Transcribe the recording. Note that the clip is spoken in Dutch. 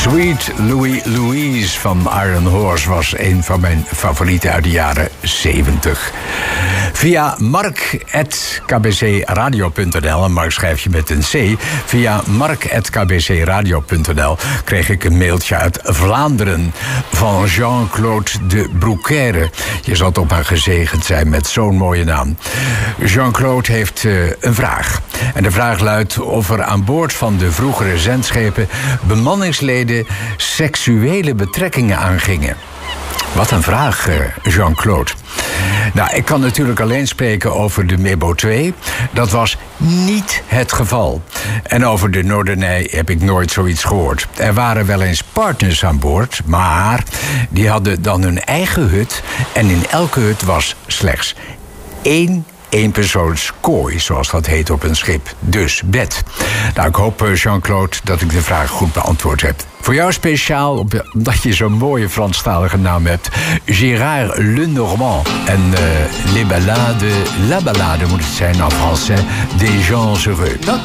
Sweet Louise van Iron Horse was een van mijn favorieten uit de jaren 70. Via mark@kbcradio.nl, en Mark schrijf je met een C. Via mark@kbcradio.nl kreeg ik een mailtje uit Vlaanderen van Jean-Claude de Broekère. Je zal toch maar gezegend zijn met zo'n mooie naam. Jean-Claude heeft een vraag. En de vraag luidt of er aan boord van de vroegere zendschepen bemanningsleden seksuele betrekkingen aangingen. Wat een vraag, Jean-Claude. Nou, ik kan natuurlijk alleen spreken over de Mebo 2. Dat was niet het geval. En over de Norderney heb ik nooit zoiets gehoord. Er waren wel eens partners aan boord, maar die hadden dan hun eigen hut. En in elke hut was slechts één eenpersoonskooi, zoals dat heet op een schip. Dus bed. Nou, ik hoop, Jean-Claude, dat ik de vraag goed beantwoord heb. Voor jou speciaal, omdat je zo'n mooie Franstalige naam hebt, Gérard Lenormand. En La Ballade moet het zijn en français, des gens heureux.